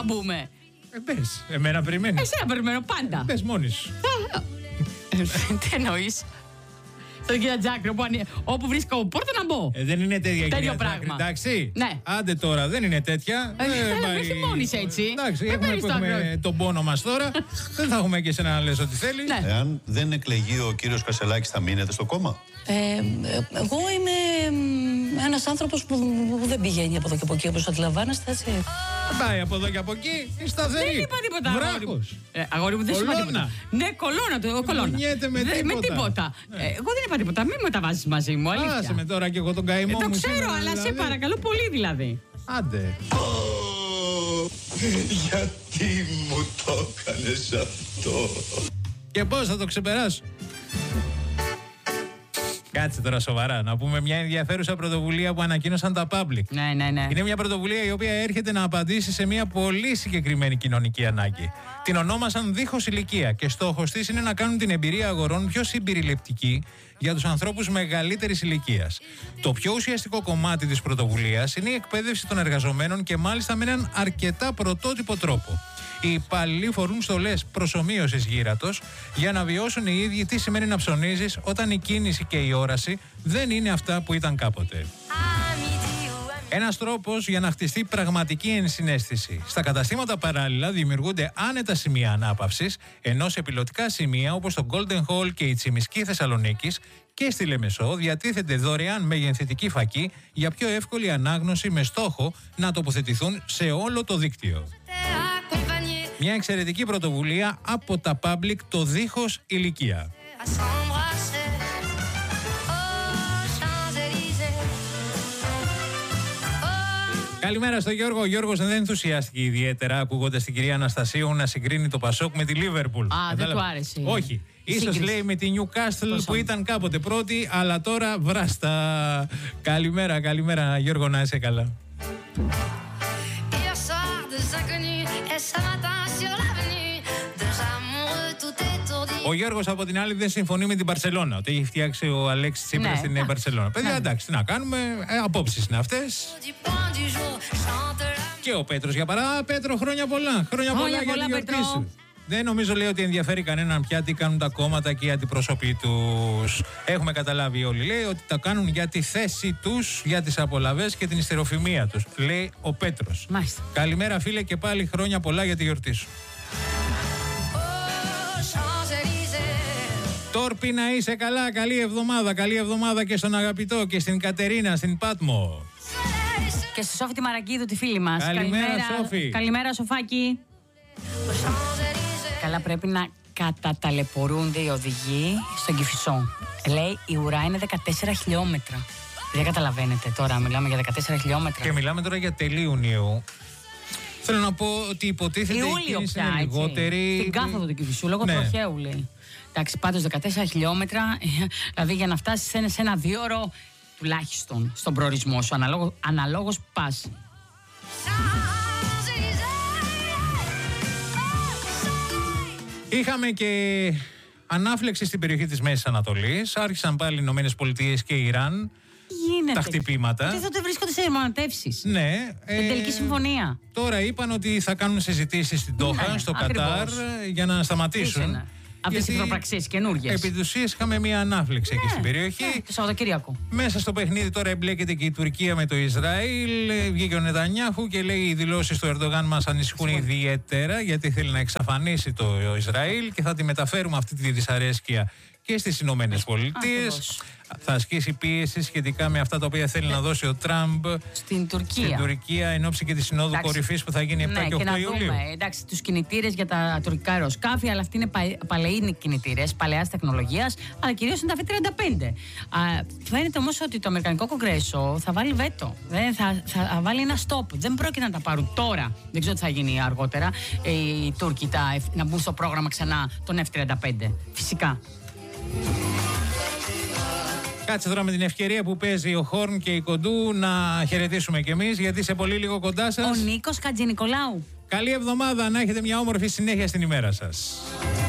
μπούμε. Μπες, εμένα περιμένεις. Εσένα περιμένω πάντα. Μπες μόνη σου. Τι εννοείς? Στον κύριο Τζάκρο, όπου βρίσκω πόρτα να μπω. Δεν είναι τέτοια Τέτοιο κυρία Τζάκρη, εντάξει. Ναι. Άντε τώρα, δεν είναι τέτοια. Μέχρι μόνης έτσι. Εντάξει, έχουμε τον πόνο μας τώρα. Δεν θα έχουμε και εσένα να λες ό,τι θέλεις. Ναι. Εάν δεν εκλεγεί ο κύριος Κασελάκης, θα μείνετε στο κόμμα? Εγώ είμαι ένας άνθρωπος που δεν πηγαίνει από εδώ και από εκεί, όπως αντιλαμβάνεστε, έτσι. Πάει από εδώ και από εκεί, είναι σταθερή. Δεν είπα τίποτα. Βράχος. Αγόρι μου, δεν σου είπα Κολώνα. τίποτα. Ναι, κολώνα. Κουνιέται με τίποτα. Εγώ δεν είπα τίποτα. Μην με τα βάζεις μαζί μου, αλήθεια. Άσε με τώρα και εγώ τον καημό Το μου ξέρω, σήμερα, αλλά σε δηλαδή. παρακαλώ πολύ δηλαδή. Άντε. Γιατί μου το έκανες αυτό? Και πώς θα το ξεπεράσω? Κάτσε τώρα σοβαρά. Να πούμε μια ενδιαφέρουσα πρωτοβουλία που ανακοίνωσαν τα Public. Ναι. Είναι μια πρωτοβουλία η οποία έρχεται να απαντήσει σε μια πολύ συγκεκριμένη κοινωνική ανάγκη. Την ονόμασαν Δίχως Ηλικία και στόχος της είναι να κάνουν την εμπειρία αγορών πιο συμπεριληπτική για τους ανθρώπους μεγαλύτερης ηλικίας. Το πιο ουσιαστικό κομμάτι της πρωτοβουλίας είναι η εκπαίδευση των εργαζομένων και μάλιστα με έναν αρκετά πρωτότυπο τρόπο. Οι υπαλληλοί φορούν στολές προσομοίωσης γύρατος για να βιώσουν οι ίδιοι τι σημαίνει να ψωνίζεις όταν η κίνηση και η όραση δεν είναι αυτά που ήταν κάποτε. Ένας τρόπος για να χτιστεί πραγματική ενσυναίσθηση. Στα καταστήματα παράλληλα δημιουργούνται άνετα σημεία ανάπαυσης, ενώ σε πιλωτικά σημεία όπως το Golden Hall και η Τσιμισκή Θεσσαλονίκης και στη Λεμεσό διατίθεται δωρεάν μεγενθητική φακή για πιο εύκολη ανάγνωση με στόχο να τοποθετηθούν σε όλο το δίκτυο. Μια εξαιρετική πρωτοβουλία από τα Public, το Δίχως Ηλικία. Καλημέρα στο Γιώργο. Ο Γιώργος δεν ενθουσιάστηκε ιδιαίτερα ακούγοντας την κυρία Αναστασίου να συγκρίνει το Πασόκ με τη Λίβερπουλ. Δεν του άρεσε. Όχι. Ίσως λέει με τη Newcastle που ήταν κάποτε πρώτη, αλλά τώρα βράστα. Καλημέρα Γιώργο, να είσαι καλά. Ο Γιώργος από την άλλη δεν συμφωνεί με την Μπαρσελόνα. Ότι έχει φτιάξει ο Αλέξης Τσίπρας στην Μπαρσελόνα. Παιδιά, εντάξει, τι να κάνουμε. Απόψεις είναι αυτές. Και ο Πέτρος για παράδειγμα. Πέτρο, χρόνια πολλά. Χρόνια πολλά για την γιορτή σου. Δεν νομίζω, λέει, ότι ενδιαφέρει κανέναν πια τι κάνουν τα κόμματα και οι αντιπρόσωποι τους. Έχουμε καταλάβει όλοι, λέει, ότι τα κάνουν για τη θέση τους, για τις απολαβές και την ιστεροφημία τους. Λέει ο Πέτρος. Μάλιστα. Καλημέρα, φίλε, και πάλι χρόνια πολλά για τη γιορτή σου. Τόρπι, να είσαι καλά. Καλή εβδομάδα. Καλή εβδομάδα και στον αγαπητό και στην Κατερίνα, στην Πάτμο. Και στη Σόφη τη Μαραγκίδου, τη φίλη μας. Καλημέρα, Σόφη. Καλημέρα, Σοφάκη. Καλά, πρέπει να καταταλαιπωρούνται οι οδηγοί στον Κηφισό. Λέει η ουρά είναι 14 χιλιόμετρα. Δεν καταλαβαίνετε τώρα, μιλάμε για 14 χιλιόμετρα. Και μιλάμε τώρα για τελείου Ιουνίου. Θέλω να πω ότι υποτίθεται η κίνηση είναι λιγότερη. Στην κάθοδο του Κηφισού, λόγω τροχαίου, λέει. Εντάξει, πάντως 14 χιλιόμετρα, δηλαδή για να φτάσεις σε ένα 2ωρο τουλάχιστον στον προορισμό σου, αναλόγως πας. Είχαμε και ανάφλεξη στην περιοχή της Μέσης Ανατολής. Άρχισαν πάλι οι Ηνωμένες Πολιτείες και η Ιράν. Τα χτυπήματα. Ότι δεν βρίσκονται σε διαπραγματεύσεις. Ναι. Την τελική συμφωνία. Τώρα είπαν ότι θα κάνουν συζητήσεις στην Ντόχα, στο Κατάρ, για να σταματήσουν. Αυτές οι εχθροπραξίες καινούργιες. Επί της ουσίας είχαμε μια ανάφλεξη εκεί στην περιοχή. Το Σαββατοκύριακο. Μέσα στο παιχνίδι τώρα εμπλέκεται και η Τουρκία με το Ισραήλ. Βγήκε ο Νετανιάχου και λέει: οι δηλώσεις του Ερντογάν μας ανησυχούν ιδιαίτερα, γιατί θέλει να εξαφανίσει το Ισραήλ και θα τη μεταφέρουμε αυτή τη δυσαρέσκεια και στις Ηνωμένες Πολιτείες. Θα ασκήσει πίεση σχετικά με αυτά τα οποία θέλει να δώσει ο Τραμπ στην Τουρκία εν ώψη και τη Συνόδου Κορυφής που θα γίνει 7 και 8 Ιουλίου. Δούμε, εντάξει, τους κινητήρες για τα τουρκικά αεροσκάφη, αλλά αυτοί είναι παλαιοί κινητήρες, παλαιάς τεχνολογίας, αλλά κυρίως είναι τα F-35. Φαίνεται όμως ότι το Αμερικανικό Κογκρέσο θα βάλει βέτο. Θα βάλει ένα stop. Δεν πρόκειται να τα πάρουν τώρα. Δεν ξέρω τι θα γίνει αργότερα. Οι Τούρκοι να μπουν στο πρόγραμμα ξανά των F-35. Φυσικά. Κάτσε τώρα με την ευκαιρία που παίζει ο Χόρν και η Κοντού να χαιρετήσουμε κι εμείς, γιατί σε πολύ λίγο κοντά σας ο Νίκος Χατζηνικολάου. Καλή εβδομάδα, να έχετε μια όμορφη συνέχεια στην ημέρα σας.